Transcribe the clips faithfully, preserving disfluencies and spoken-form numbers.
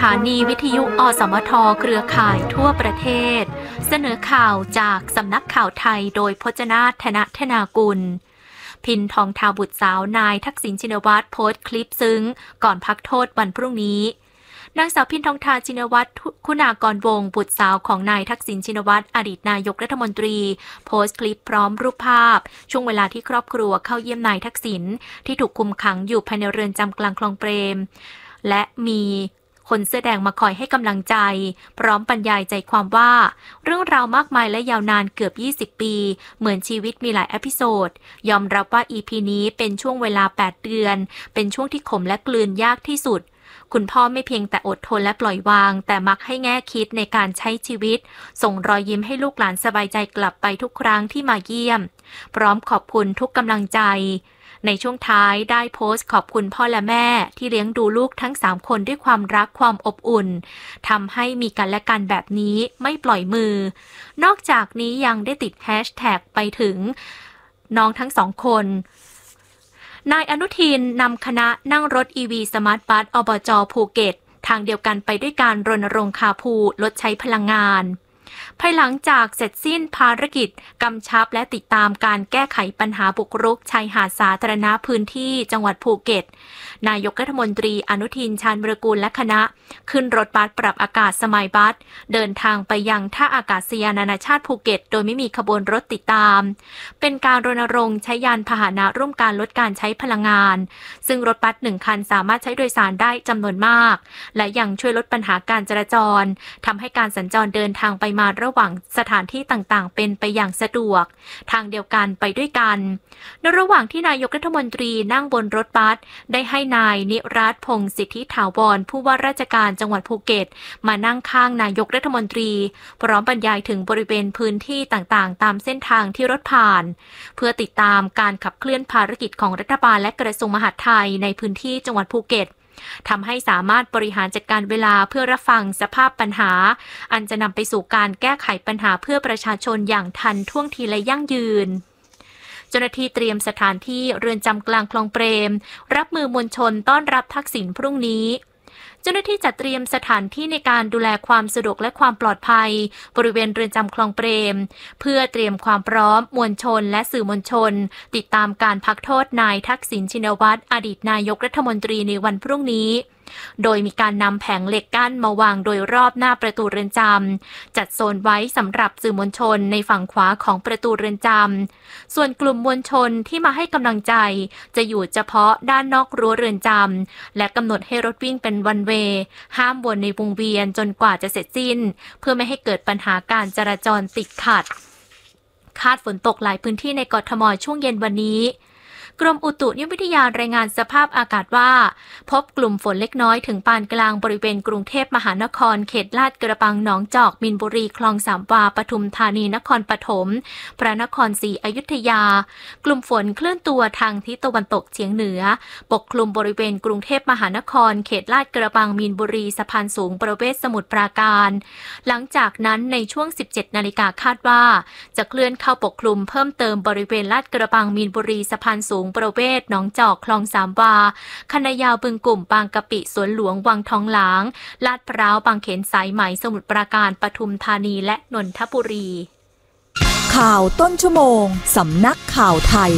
านีวิทยุอสมทเครือข่ายทั่วประเทศเสนอข่าวจากสำนักข่าวไทยโดยพจนาถ ธนธนากุลพินทองทาบุตรสาวนายทักษิณชินวัตรโพสต์คลิปซึ้งก่อนพักโทษวันพรุ่งนี้นางสาวพินทองทาชินวัตรคุณากรวงศ์บุตรสาวของนายทักษิณชินวัตรอดีตนายกรัฐมนตรีโพสต์คลิปพร้อมรูปภาพช่วงเวลาที่ครอบครัวเข้าเยี่ยมนายทักษิณที่ถูกคุมขังอยู่ภายในเรือนจำกลางคลองเปรมและมีคนเสื้อแดงมาคอยให้กำลังใจพร้อมบรรยายใจความว่าเรื่องราวมากมายและยาวนานเกือบยี่สิบปีเหมือนชีวิตมีหลายเอพิโซดยอมรับว่า อี พี นี้เป็นช่วงเวลาแปดเดือนเป็นช่วงที่ขมและกลืนยากที่สุดคุณพ่อไม่เพียงแต่อดทนและปล่อยวางแต่มักให้แง่คิดในการใช้ชีวิตส่งรอยยิ้มให้ลูกหลานสบายใจกลับไปทุกครั้งที่มาเยี่ยมพร้อมขอบคุณทุกกำลังใจในช่วงท้ายได้โพสต์ขอบคุณพ่อและแม่ที่เลี้ยงดูลูกทั้งสามคนด้วยความรักความอบอุ่นทำให้มีกันและกันแบบนี้ไม่ปล่อยมือนอกจากนี้ยังได้ติดแฮชแท็กไปถึงน้องทั้งสองคนนายอนุทินนำคณะนั่งรถ อี วี สมาร์ทบัสอบจ.ภูเก็ตทางเดียวกันไปด้วยการรณรงค์คาร์พูลลดใช้พลังงานภายหลังจากเสร็จสิ้นภารกิจกำชับและติดตามการแก้ไขปัญหาบุกรุกชายหาดสาธารณะพื้นที่จังหวัดภูเก็ตนายกรัฐมนตรีอนุทินชาญวิรากูลและคณะขึ้นรถบัสปรับอากาศสมายบัสเดินทางไปยังท่าอากาศยานนานาชาติภูเก็ตโดยไม่มีขบวนรถติดตามเป็นการรณรงค์ใช้ยานพาหนะร่วมการลดการใช้พลังงานซึ่งรถบัสหนึ่งคันสามารถใช้โดยสารได้จำนวนมากและยังช่วยลดปัญหาการจราจรทำให้การสัญจรเดินทางไปมาระหว่างสถานที่ต่างๆเป็นไปอย่างสะดวกทางเดียวกันไปด้วยกันในระหว่างที่นายกรัฐมนตรีนั่งบนรถบัสได้ให้นายนิรัตน์พงษ์สิทธิถาวรผู้ว่าราชการจังหวัดภูเก็ตมานั่งข้างนายกรัฐมนตรีพร้อมบรรยายถึงบริเวณพื้นที่ต่างๆตามเส้นทางที่รถผ่านเพื่อติดตามการขับเคลื่อนภารกิจของรัฐบาลและกระทรวงมหาดไทยในพื้นที่จังหวัดภูเก็ตทำให้สามารถบริหารจัดการเวลาเพื่อรับฟังสภาพปัญหาอันจะนำไปสู่การแก้ไขปัญหาเพื่อประชาชนอย่างทันท่วงทีและยั่งยืนเจ้าหน้าที่เตรียมสถานที่เรือนจำกลางคลองเปรมรับมือมวลชนต้อนรับทักษิณพรุ่งนี้เจ้าหน้าที่จัดเตรียมสถานที่ในการดูแลความสะดวกและความปลอดภัยบริเวณเรือนจำคลองเปรมเพื่อเตรียมความพร้อมมวลชนและสื่อมวลชนติดตามการพักโทษนายทักษิณชินวัตรอดีตนายกรัฐมนตรีในวันพรุ่งนี้โดยมีการนำแผงเหล็กกั้นมาวางโดยรอบหน้าประตูเรือนจำจัดโซนไว้สำหรับสื่อมวลชนในฝั่งขวาของประตูเรือนจำส่วนกลุ่มมวลชนที่มาให้กำลังใจจะอยู่เฉพาะด้านนอกรั้วเรือนจำและกำหนดให้รถวิ่งเป็นวันเวย์ห้ามวนในวงเวียนจนกว่าจะเสร็จสิ้นเพื่อไม่ให้เกิดปัญหาการจราจรติดขัดคาดฝนตกหลายพื้นที่ในกทม.ช่วงเย็นวันนี้กรมอุตุนิยมวิทยารายงานสภาพอากาศว่าพบกลุ่มฝนเล็กน้อยถึงปานกลางบริเวณกรุงเทพมหานครเขตลาดกระบังหนองจอกมีนบุรีคลองสามวาปทุมธานีนครปฐมพระนครศรีอยุธยากลุ่มฝนเคลื่อนตัวทางทิศตะวันตกเฉียงเหนือปกคลุมบริเวณกรุงเทพมหานครเขตลาดกระบังมีนบุรีสะพานสูงประเวศสมุทรปราการหลังจากนั้นในช่วง สิบเจ็ดนาฬิกาคาดว่าจะเคลื่อนเข้าปกคลุมเพิ่มเติมบริเวณลาดกระบังมีนบุรีสะพานสูงประเวศหนองจอกคลองสามวาคณะยาวบึงกลุ่มบางกะปิสวนหลวงวังทองหลางลาดพร้าวบางเขนสายไหมสมุทรปราการปทุมธานีและนนทบุรีข่าวต้นชั่วโมงสำนักข่าวไทย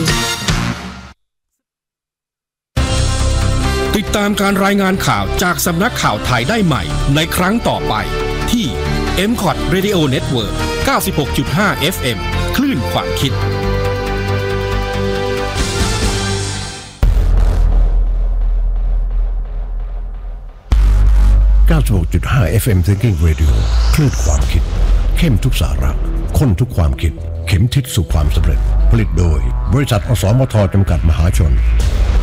ติดตามการรายงานข่าวจากสำนักข่าวไทยได้ใหม่ในครั้งต่อไปที่ เอ็ม คอท Radio Network เก้าสิบหกจุดห้า เอฟ เอ็ม คลื่นความคิดเก้าสิบหกจุดห้า เอฟ เอ็ม Thinking Radio คลื่นความคิดเข้มทุกสาระข้นทุกความคิดเข็มทิศสู่ความสำเร็จผลิตโดยบริษัทอสมทจำกัดมหาชน